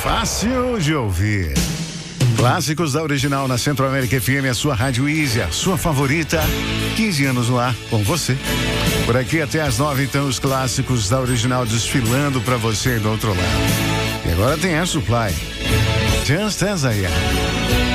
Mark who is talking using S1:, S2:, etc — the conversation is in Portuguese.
S1: Fácil de ouvir. Clássicos da Original na Centro-América FM, a sua Rádio Easy, a sua favorita. 15 anos no ar com você. Por aqui até às 9, então, os clássicos da Original desfilando pra você do outro lado. E agora tem a Supply. Just as I am.